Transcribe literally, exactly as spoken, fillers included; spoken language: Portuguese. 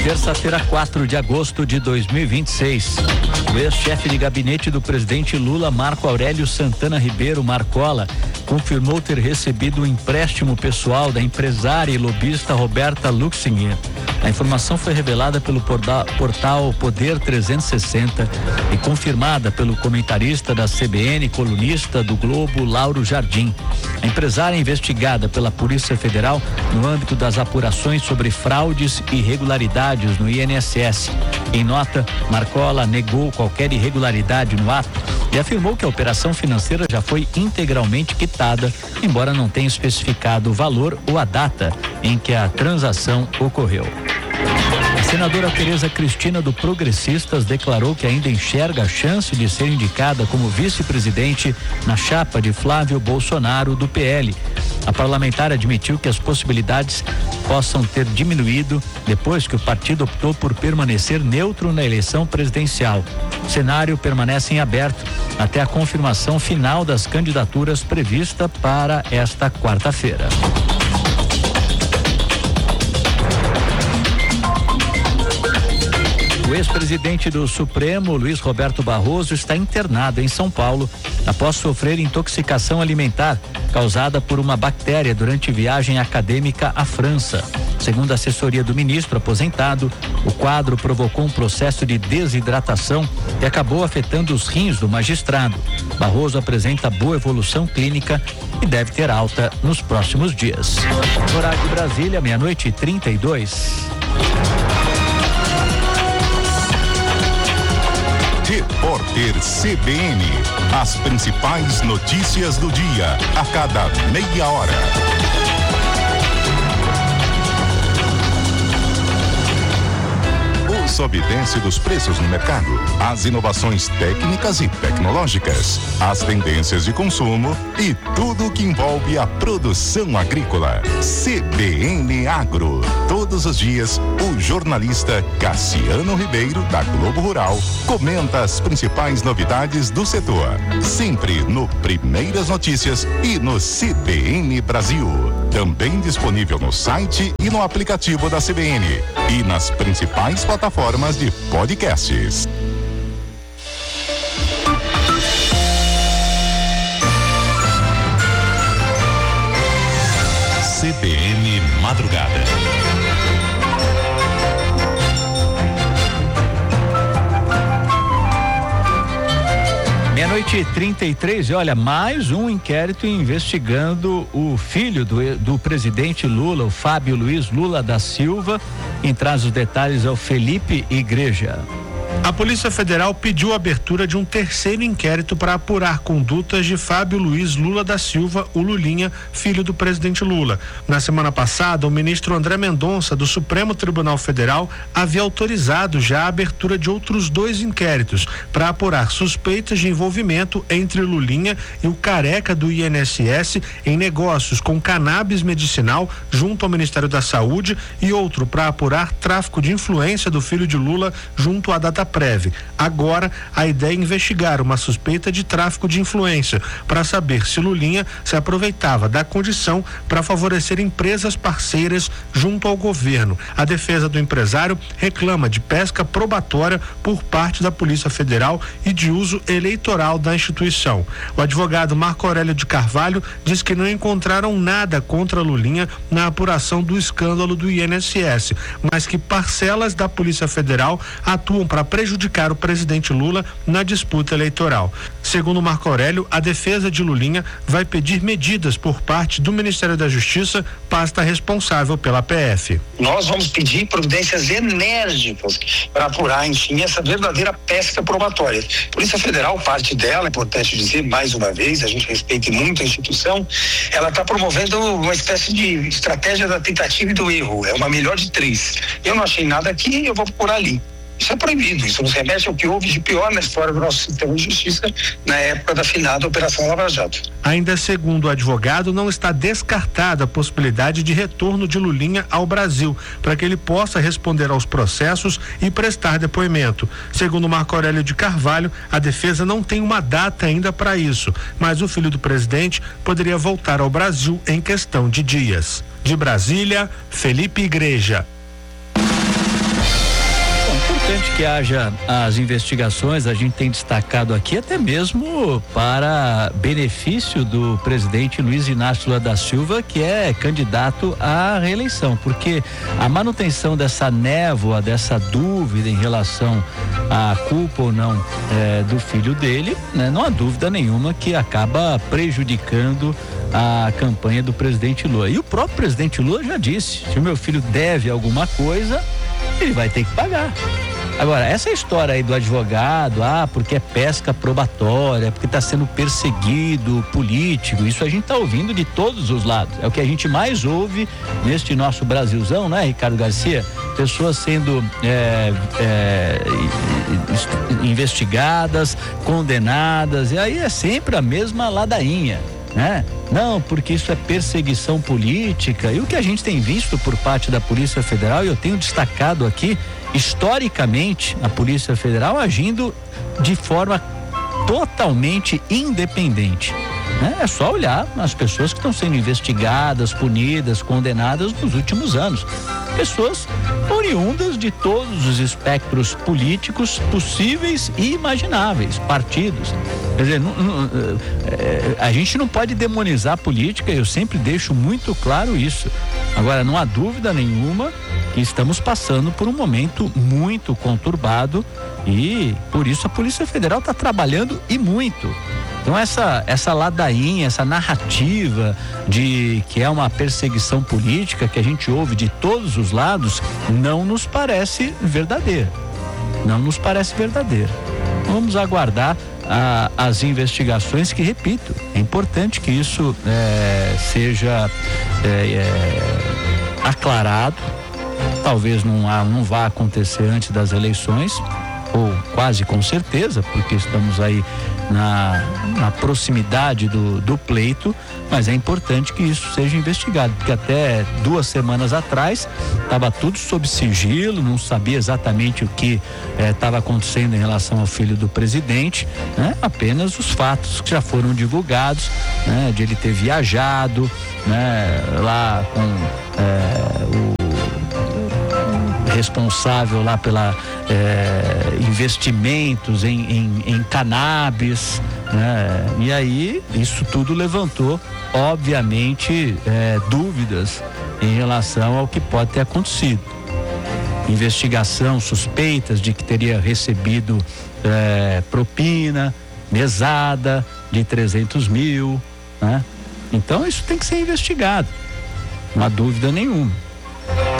Terça-feira, quatro de agosto de dois mil e vinte e seis. O ex-chefe de gabinete do presidente Lula, Marco Aurélio Santana Ribeiro Marcola, confirmou ter recebido um empréstimo pessoal da empresária e lobista Roberta Luxinger. A informação foi revelada pelo portal Poder trezentos e sessenta e confirmada pelo comentarista da C B N, colunista do Globo, Lauro Jardim. A empresária é investigada pela Polícia Federal no âmbito das apurações sobre fraudes e irregularidades no I N S S. Em nota, Marcola negou qualquer irregularidade no ato e afirmou que a operação financeira já foi integralmente quitada, embora não tenha especificado o valor ou a data em que a transação ocorreu. A senadora Tereza Cristina, do Progressistas, declarou que ainda enxerga a chance de ser indicada como vice-presidente na chapa de Flávio Bolsonaro, do P L. A parlamentar admitiu que as possibilidades possam ter diminuído depois que o partido optou por permanecer neutro na eleição presidencial. O cenário permanece em aberto até a confirmação final das candidaturas prevista para esta quarta-feira. O ex-presidente do Supremo, Luiz Roberto Barroso, está internado em São Paulo após sofrer intoxicação alimentar causada por uma bactéria durante viagem acadêmica à França. Segundo a assessoria do ministro aposentado, o quadro provocou um processo de desidratação e acabou afetando os rins do magistrado. Barroso apresenta boa evolução clínica e deve ter alta nos próximos dias. Horário de Brasília, meia-noite e trinta e dois. Repórter C B N. As principais notícias do dia, a cada meia hora. O sobe e desce dos preços no mercado, as inovações técnicas e tecnológicas, as tendências de consumo e tudo que envolve a produção agrícola. C B N Agro. Todos os dias, o jornalista Cassiano Ribeiro, da Globo Rural, comenta as principais novidades do setor. Sempre no Primeiras Notícias e no C B N Brasil. Também disponível no site e no aplicativo da C B N e nas principais plataformas de podcasts. C B N Madrugada. Meia-noite e trinta e três, e olha, mais um inquérito investigando o filho do, do presidente Lula, o Fábio Luiz Lula da Silva. Quem traz os detalhes é o Felipe Igreja. A Polícia Federal pediu a abertura de um terceiro inquérito para apurar condutas de Fábio Luiz Lula da Silva, o Lulinha, filho do presidente Lula. Na semana passada, o ministro André Mendonça, do Supremo Tribunal Federal, havia autorizado já a abertura de outros dois inquéritos para apurar suspeitas de envolvimento entre Lulinha e o careca do I N S S em negócios com cannabis medicinal junto ao Ministério da Saúde e outro para apurar tráfico de influência do filho de Lula junto à Dataprev. Agora, a ideia é investigar uma suspeita de tráfico de influência para saber se Lulinha se aproveitava da condição para favorecer empresas parceiras junto ao governo. A defesa do empresário reclama de pesca probatória por parte da Polícia Federal e de uso eleitoral da instituição. O advogado Marco Aurélio de Carvalho diz que não encontraram nada contra Lulinha na apuração do escândalo do I N S S, mas que parcelas da Polícia Federal atuam para prejudicar o presidente Lula na disputa eleitoral. Segundo Marco Aurélio, a defesa de Lulinha vai pedir medidas por parte do Ministério da Justiça, pasta responsável pela P F. Nós vamos pedir providências enérgicas para apurar, enfim, essa verdadeira pesca probatória. Polícia Federal, parte dela, é importante dizer mais uma vez, a gente respeita muito a instituição, ela está promovendo uma espécie de estratégia da tentativa e do erro, é uma melhor de três. Eu não achei nada aqui, eu vou procurar ali. Isso é proibido, isso nos remete ao que houve de pior na história do nosso sistema de justiça na época da finada Operação Lava Jato. Ainda segundo o advogado, não está descartada a possibilidade de retorno de Lulinha ao Brasil, para que ele possa responder aos processos e prestar depoimento. Segundo Marco Aurélio de Carvalho, a defesa não tem uma data ainda para isso, mas o filho do presidente poderia voltar ao Brasil em questão de dias. De Brasília, Felipe Igreja. importante que haja as investigações, a gente tem destacado aqui até mesmo para benefício do presidente Luiz Inácio Lula da Silva, que é candidato à reeleição, porque a manutenção dessa névoa, dessa dúvida em relação à culpa ou não eh, do filho dele, né, não há dúvida nenhuma que acaba prejudicando a campanha do presidente Lula. E o próprio presidente Lula já disse: se o meu filho deve alguma coisa, ele vai ter que pagar. Agora, essa história aí do advogado, ah, porque é pesca probatória, porque está sendo perseguido político, isso a gente está ouvindo de todos os lados. É o que a gente mais ouve neste nosso Brasilzão, né, Ricardo Garcia? Pessoas sendo é, é, investigadas, condenadas, e aí é sempre a mesma ladainha, né? Não, porque isso é perseguição política. E o que a gente tem visto por parte da Polícia Federal, e eu tenho destacado aqui, historicamente, a Polícia Federal agindo de forma totalmente independente, né? É só olhar as pessoas que estão sendo investigadas, punidas, condenadas nos últimos anos. Pessoas oriundas de todos os espectros políticos possíveis e imagináveis, partidos. Quer dizer, não, não, é, a gente não pode demonizar a política, eu sempre deixo muito claro isso. Agora, não há dúvida nenhuma que estamos passando por um momento muito conturbado e por isso a Polícia Federal está trabalhando e muito. Então essa, essa ladainha, essa narrativa de que é uma perseguição política que a gente ouve de todos os lados, não nos parece verdadeira. Não nos parece verdadeira. Vamos aguardar a, as investigações, que, repito, é importante que isso é, seja é, é, aclarado. Talvez não, não vá acontecer antes das eleições, ou quase com certeza, porque estamos aí na, na proximidade do, do pleito, mas é importante que isso seja investigado, porque até duas semanas atrás estava tudo sob sigilo, não sabia exatamente o que estava eh, acontecendo em relação ao filho do presidente, né? Apenas os fatos que já foram divulgados, né? De ele ter viajado, né? Lá com eh, o responsável lá pela é, investimentos em, em, em cannabis, né? E aí isso tudo levantou, obviamente, é, dúvidas em relação ao que pode ter acontecido. Investigação, suspeitas de que teria recebido é, propina, mesada de trezentos mil, né? Então isso tem que ser investigado, não há dúvida nenhuma.